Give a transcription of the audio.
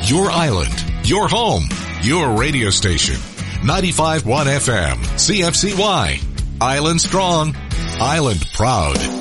your island, your home, your radio station. 95.1 FM, CFCY. Island strong, island proud.